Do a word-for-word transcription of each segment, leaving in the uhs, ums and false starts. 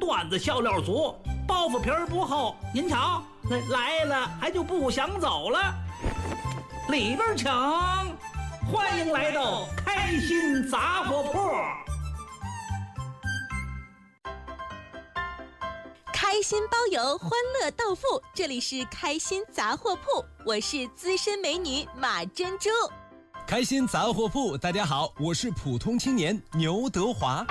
段子笑料足，包袱皮儿不厚。您瞧，来了还就不想走了。里边请，欢迎来到开心杂货铺。 开心包邮，欢乐到付，这里是开心杂货铺，我是资深美女马珍珠。 开心杂货铺，大家好，我是普通青年牛德华。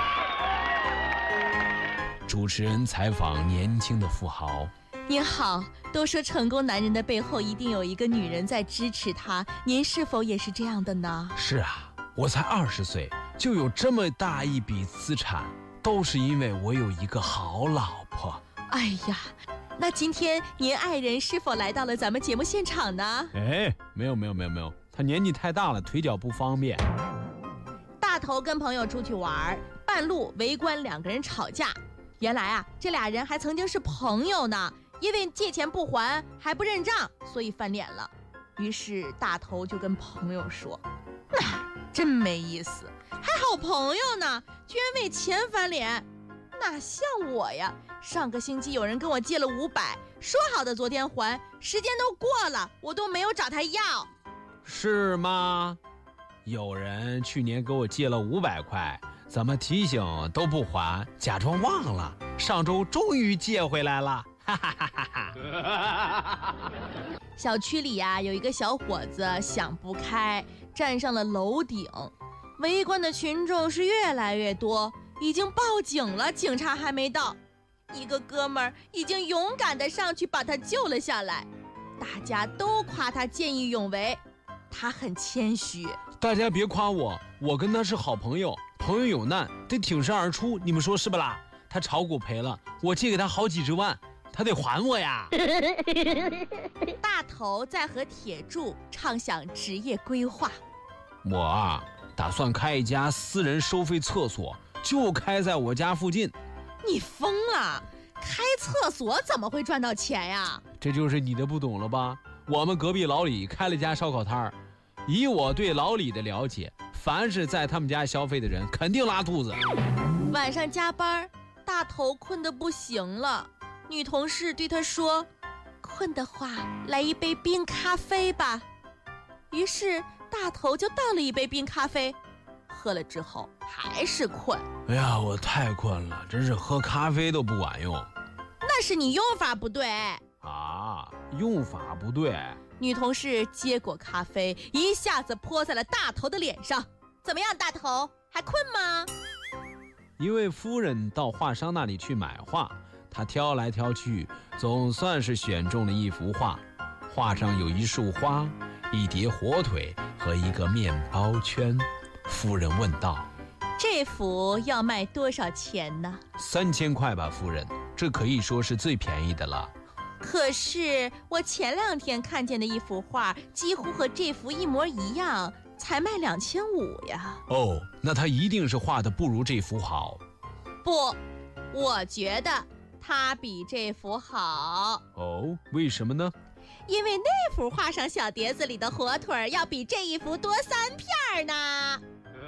主持人采访年轻的富豪。 您好，都说成功男人的背后一定有一个女人在支持他，您是否也是这样的呢？ 是啊，我才二十岁就有这么大一笔资产，都是因为我有一个好老婆。 哎呀，那今天您爱人是否来到了咱们节目现场呢？ 哎，没有没有没有没有，他年纪太大了，腿脚不方便。 大头跟朋友出去玩，半路围观两个人吵架。原来啊，这俩人还曾经是朋友呢，因为借钱不还还不认账，所以翻脸了。于是大头就跟朋友说：“哎，真没意思，还好朋友呢，居然为钱翻脸。哪像我呀，上个星期有人跟我借了五百，说好的昨天还，时间都过了，我都没有找他要。” 是吗？有人去年给我借了五百块，怎么提醒都不还，假装忘了，上周终于借回来了，哈哈哈哈哈！ 小区里呀、啊，有一个小伙子想不开，站上了楼顶，围观的群众是越来越多，已经报警了，警察还没到，一个哥们儿已经勇敢地上去把他救了下来，大家都夸他见义勇为，他很谦虚。 大家别夸我，我跟他是好朋友，朋友有难得挺身而出，你们说是不啦？他炒股赔了，我借给他好几十万，他得还我呀。 大头在和铁柱畅想职业规划。 我啊，打算开一家私人收费厕所，就开在我家附近。 你疯了？开厕所怎么会赚到钱呀？ 这就是你的不懂了吧？我们隔壁老李开了家烧烤摊儿，以我对老李的了解，凡是在他们家消费的人肯定拉肚子。 晚上加班，大头困得不行了，女同事对他说：“困的话，来一杯冰咖啡吧。”于是大头就倒了一杯冰咖啡，喝了之后还是困。 哎呀，我太困了，真是喝咖啡都不管用。 那是你用法不对啊，用法不对。 女同事接过咖啡，一下子泼在了大头的脸上。怎么样，大头还困吗？ 一位夫人到画商那里去买画，她挑来挑去，总算是选中了一幅画。画上有一束花，一碟火腿和一个面包圈。夫人问道：“ 这幅要卖多少钱呢？” 三千块吧，夫人，这可以说是最便宜的了。 可是我前两天看见的一幅画，几乎和这幅一模一样，才卖两千五呀。 哦，那他一定是画的不如这幅好。 不，我觉得他比这幅好。 哦，为什么呢？ 因为那幅画上小碟子里的火腿要比这一幅多三片呢。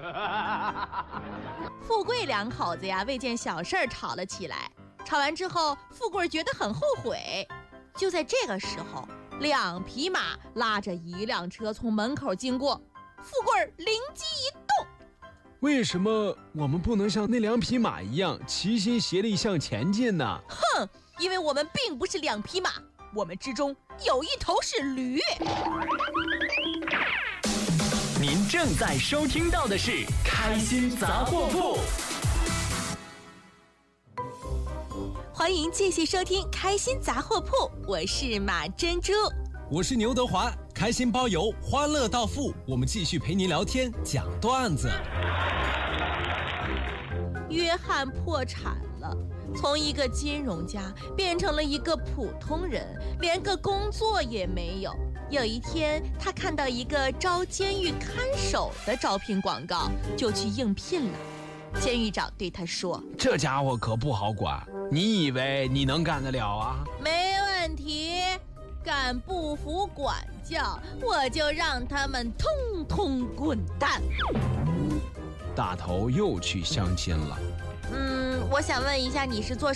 富贵两口子呀，为件小事儿吵了起来。吵完之后，富贵觉得很后悔。就在这个时候，两匹马拉着一辆车从门口经过，富贵灵机一动： 为什么我们不能像那两匹马一样齐心协力向前进呢？ 哼，因为我们并不是两匹马，我们之中有一头是驴。 您正在收听到的是开心杂货铺。 欢迎继续收听开心杂货铺，我是马珍珠。 我是牛德华，开心包邮，欢乐到付，我们继续陪您聊天讲段子。 约翰破产了，从一个金融家变成了一个普通人，连个工作也没有。有一天，他看到一个招监狱看守的招聘广告，就去应聘了。监狱长对他说：“ 这家伙可不好管，你以为你能干得了啊？” 没问题，敢不服管教，我就让他们通通滚蛋。 大头又去相亲了。 嗯，我想问一下，你是做